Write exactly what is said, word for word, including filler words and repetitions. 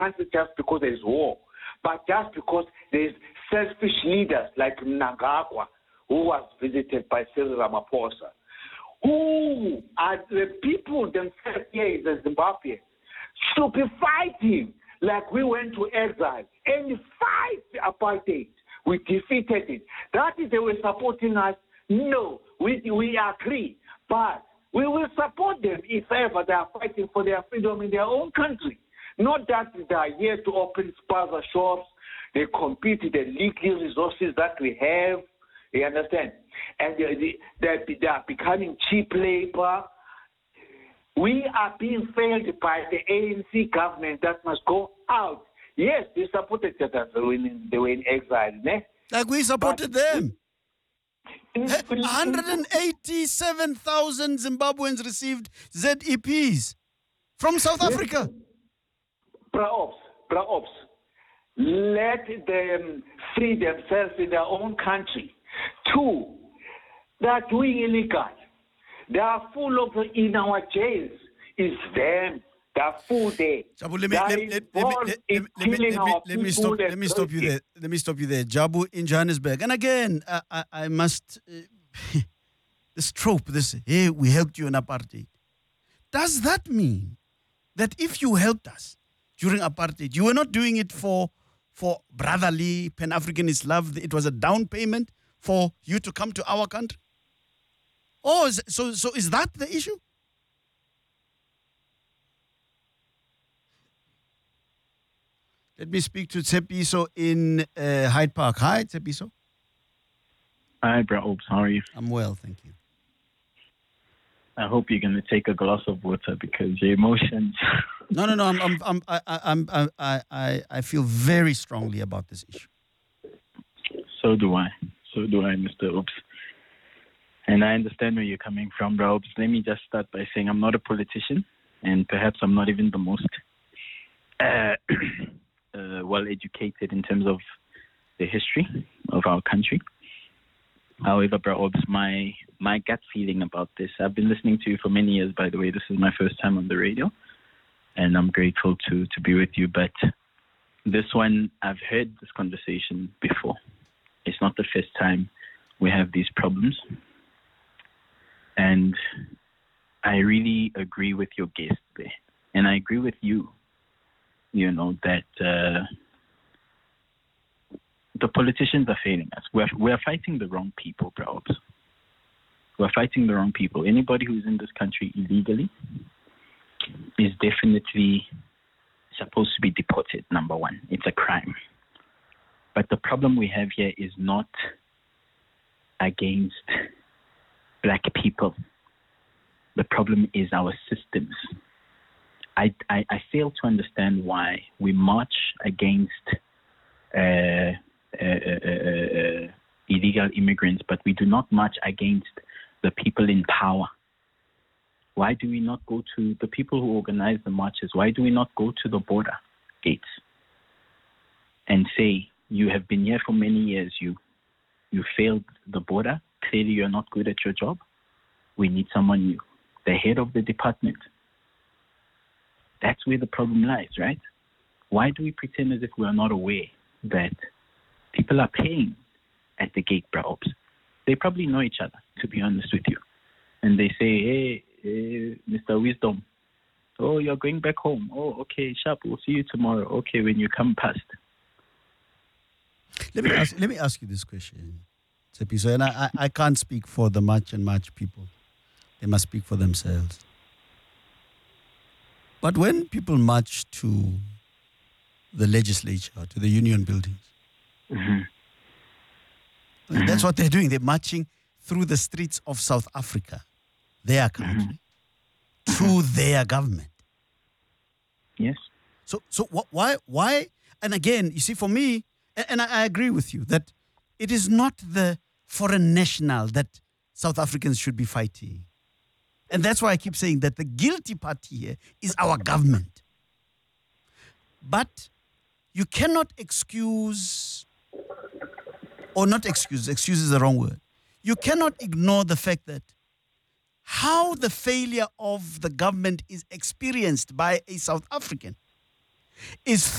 country just because there is war, but just because there's selfish leaders like Mnangagwa, who was visited by Cyril Ramaphosa, who are the people themselves here in Zimbabwe should be fighting like we went to exile and fight the apartheid. We defeated it. That is they were supporting us. No, we, we agree, but we will support them if ever they are fighting for their freedom in their own country. Not that they are here to open spaza shops, they compete with the legal resources that we have, you understand? And they, they, they are becoming cheap labor. We are being failed by the A N C government that must go out. Yes, they supported us when they were in exile. Ne? Like we supported but, them. one hundred eighty-seven thousand Zimbabweans received Z E Ps from South Africa. Perhaps, perhaps, let them free themselves in their own country. Two, they are doing illegal. They are full of, in our jails, is them. They are full there. Jabu, let me, let, let, let, let, let, let, me, let, me, let me stop. Let me stop you there. Let me stop you there. Jabu in Johannesburg, and again, I, I, I must. Uh, this trope, this hey, we helped you in apartheid. Does that mean that if you helped us during apartheid, you were not doing it for for brotherly Pan-Africanist love? It was a down payment for you to come to our country. Oh, is, so so is that the issue? Let me speak to Tshepiso in uh, Hyde Park. Hi, Tshepiso. Hi, bro. How are you? I'm well, thank you. I hope you're going to take a glass of water because your emotions. No, no, no. I'm, I'm, I'm, I, I'm, I, I, I feel very strongly about this issue. So do I. So do I, Mister Oops. And I understand where you're coming from, bro. Let me just start by saying I'm not a politician, and perhaps I'm not even the most uh, uh, well-educated in terms of the history of our country. However, bro, my my gut feeling about this, I've been listening to you for many years, by the way. This is my first time on the radio, and I'm grateful to, to be with you. But this one, I've heard this conversation before. It's not the first time we have these problems. And I really agree with your guest there. And I agree with you, you know, that uh, the politicians are failing us. We're, we're fighting the wrong people, perhaps. We're fighting the wrong people. Anybody who's in this country illegally is definitely supposed to be deported, number one. It's a crime. But the problem we have here is not against black people. The problem is our systems. I, I, I fail to understand why we march against uh, uh, uh, uh, illegal immigrants, but we do not march against the people in power. Why do we not go to the people who organize the marches? Why do we not go to the border gates and say, you have been here for many years, you you failed the border, clearly you're not good at your job, we need someone new. The head of the department. That's where the problem lies, right? Why do we pretend as if we are not aware that people are paying at the gate, perhaps? They probably know each other, to be honest with you. And they say, hey, hey, Mister Wisdom, oh, you're going back home. Oh, okay, sharp, we'll see you tomorrow. Okay, when you come past. Let me ask, let me ask you this question, Tshepiso, and I, I, I can't speak for the March and March people. They must speak for themselves. But when people march to the legislature, to the union buildings, mm-hmm. Mm-hmm. that's what they're doing. They're marching through the streets of South Africa, their country, mm-hmm. to their government. Yes. So, so wh- why, why? And again, you see, for me, and, and I, I agree with you that it is not the foreign national that South Africans should be fighting. And that's why I keep saying that the guilty party here is our government. But you cannot excuse, or not excuse, excuse is the wrong word. You cannot ignore the fact that how the failure of the government is experienced by a South African is